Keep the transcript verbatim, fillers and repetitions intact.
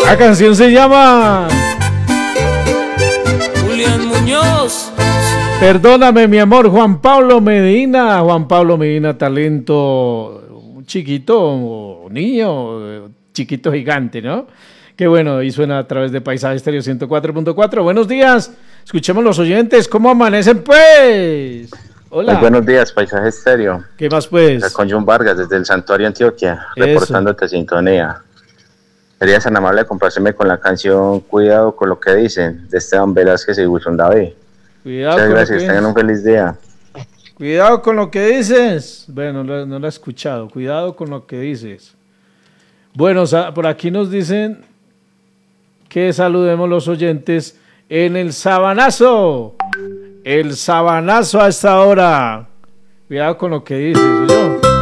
La canción se llama Julián Muñoz. Perdóname, mi amor, Juan Pablo Medina. Juan Pablo Medina, talento chiquito, o niño, chiquito gigante, ¿no? Qué bueno, y suena a través de Paisaje Estéreo ciento cuatro punto cuatro. Buenos días, escuchemos los oyentes, ¿cómo amanecen pues? Hola. Muy buenos días, Paisaje Estéreo. ¿Qué más pues? Con John Vargas desde el Santuario Antioquia, Eso. reportándote sintonía. Sería tan amable de complacerme con la canción Cuidado con lo que dicen, de Esteban Velázquez y Wilson David. Cuidado Muchas con gracias, lo que... tengan un feliz día. Cuidado con lo que dices. Bueno, no, no lo he escuchado. Cuidado con lo que dices. Bueno, por aquí nos dicen que saludemos los oyentes en el Sabanazo. El Sabanazo a esta hora. Cuidado con lo que dices, ¿oyó?